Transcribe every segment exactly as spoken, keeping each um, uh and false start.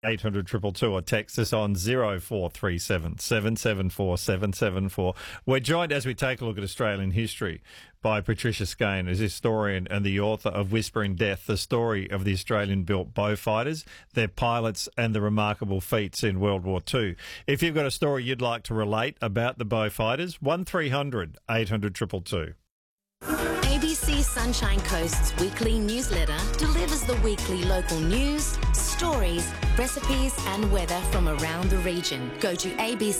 eight hundred two two two or text us on zero four three seven, seven seven four, seven seven four. We're joined as we take a look at Australian history by Patricia Skene, as historian and the author of Whispering Death, the story of the Australian-built Beaufighters, their pilots and the remarkable feats in World War Two. If you've got a story you'd like to relate about the Beaufighters, one three hundred, eight hundred two two two. A B C Sunshine Coast's weekly newsletter delivers the weekly local news, stories, recipes and weather from around the region. Go to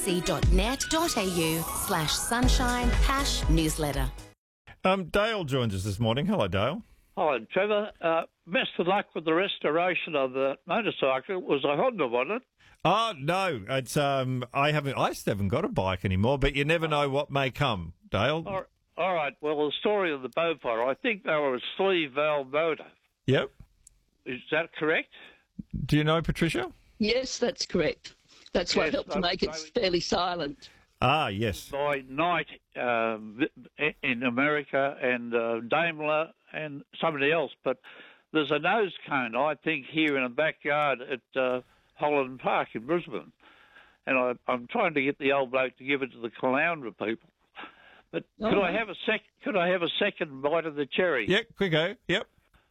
abc.net.au slash sunshine hash newsletter. Um, Dale joins us this morning. Hello, Dale. Hi, Trevor. Uh, best of luck with the restoration of the motorcycle. It was a Honda, wasn't it? Oh, no. It's um, I haven't. I still haven't got a bike anymore, but you never know what may come, Dale. All right. All right. Well, the story of the Beaufighter, I think they were a sleeve-valve motor. Yep. Is that correct? Do you know, Patricia? Yes, that's correct. That's what Yes, helped to I- make it I- fairly silent. Ah, yes. By night uh, in America and uh, Daimler and somebody else. But there's a nose cone, I think, here in the backyard at uh, Holland Park in Brisbane. And I, I'm trying to get the old bloke to give it to the Caloundra people. But could Oh. I have a sec? Could I have a second bite of the cherry? Yep, quick go. Yep.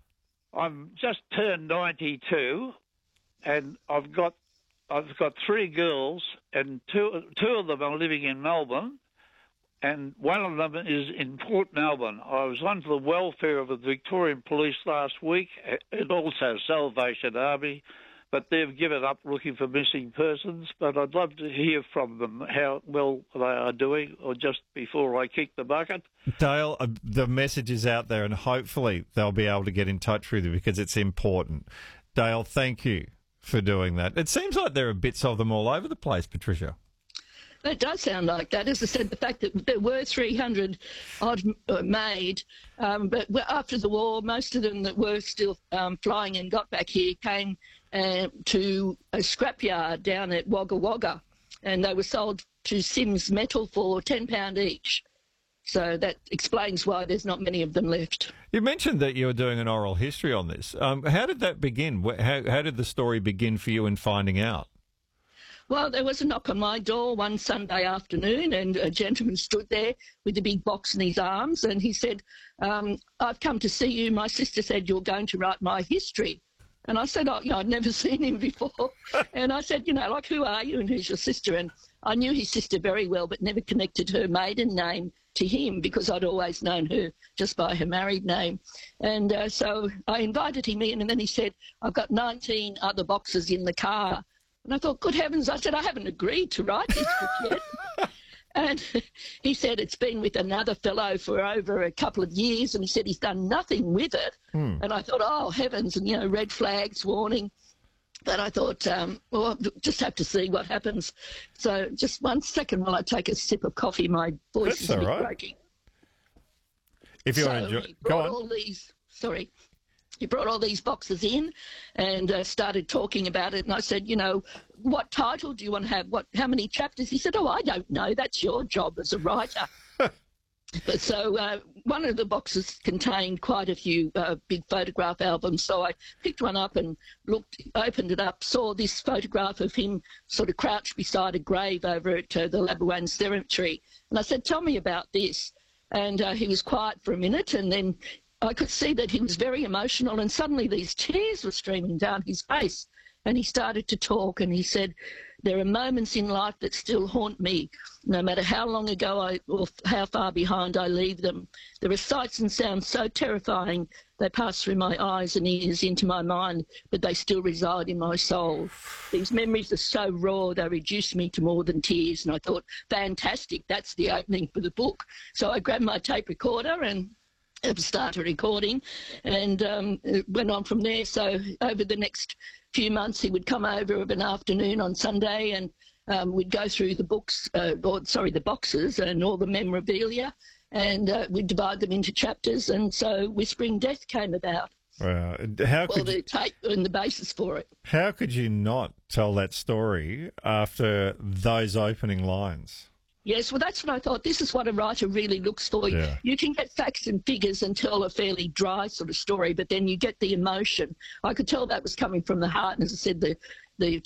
I'm just turned ninety-two, and I've got I've got three girls, and two two of them are living in Melbourne, and one of them is in Port Melbourne. I was on for the welfare of the Victorian Police last week, and also Salvation Army, but they've given up looking for missing persons. But I'd love to hear from them how well they are doing, or just before I kick the bucket. Dale, uh, the message is out there, and hopefully they'll be able to get in touch with you because it's important. Dale, thank you for doing that. It seems like there are bits of them all over the place, Patricia. That does sound like that. As I said, the fact that there were three hundred odd uh, made, um, but after the war, most of them that were still um, flying and got back here came uh, to a scrapyard down at Wagga Wagga, and they were sold to Sims Metal for ten pounds each. So that explains why there's not many of them left. You mentioned that you were doing an oral history on this. Um, how did that begin? Wh- How, how did the story begin for you in finding out? Well, there was a knock on my door one Sunday afternoon, and a gentleman stood there with a big box in his arms, and he said, um, I've come to see you. My sister said you're going to write my history. And I said, oh, you know, I'd never seen him before. And I said, you know, like, who are you and who's your sister? And I knew his sister very well, but never connected her maiden name to him because I'd always known her just by her married name. And uh, so I invited him in, and then he said, I've got nineteen other boxes in the car. And I thought, good heavens, I said, I haven't agreed to write this book yet. And he said it's been with another fellow for over a couple of years, and he said he's done nothing with it. Hmm. And I thought, oh, heavens, and, you know, red flags, warning. But I thought, um, well, I'll just have to see what happens. So just one second while I take a sip of coffee. My voice That's is a all bit right. breaking. If you so want to enjoy, he go brought on. all these, sorry, he brought all these boxes in and uh, started talking about it. And I said, you know, what title do you want to have? What? How many chapters? He said, oh, I don't know. That's your job as a writer. But so uh, one of the boxes contained quite a few uh, big photograph albums. So I picked one up and looked, opened it up, saw this photograph of him sort of crouched beside a grave over at uh, the Labuan Cemetery. And I said, tell me about this. And uh, he was quiet for a minute, and then I could see that he was very emotional, and suddenly these tears were streaming down his face. And he started to talk, and he said, there are moments in life that still haunt me, no matter how long ago I, or how far behind I leave them. There are sights and sounds so terrifying, they pass through my eyes and ears into my mind, but they still reside in my soul. These memories are so raw, they reduce me to more than tears. And I thought, fantastic, that's the opening for the book. So I grabbed my tape recorder and started recording, and um, it went on from there. So over the next few months, he would come over of an afternoon on Sunday, and um, we'd go through the books, uh, or sorry, the boxes and all the memorabilia, and uh, we'd divide them into chapters. And so Whispering Death came about. Wow. How Well, could the you, tape and the basis for it. how could you not tell that story after those opening lines? Yes, well, that's what I thought. This is what a writer really looks for. Yeah. You can get facts and figures and tell a fairly dry sort of story, but then you get the emotion. I could tell that was coming from the heart, and as I said, the the